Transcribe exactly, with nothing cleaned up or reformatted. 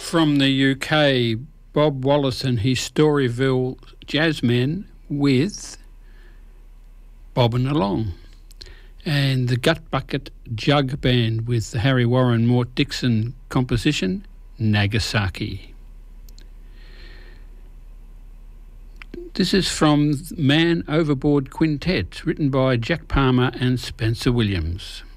From the U K, Bob Wallace and his Storyville Jazzmen with Bobbing Along. And the Gut Bucket Jug Band with the Harry Warren Mort Dixon composition, Nagasaki. This is from Man Overboard Quintet, written by Jack Palmer and Spencer Williams.